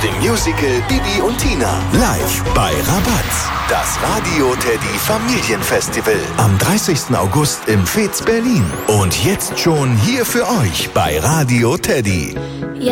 dem Musical Bibi und Tina. Live bei Rabatz. Das Radio Teddy Familienfestival. Am 30. August im Fez Berlin. Und jetzt schon hier für euch bei Radio Teddy.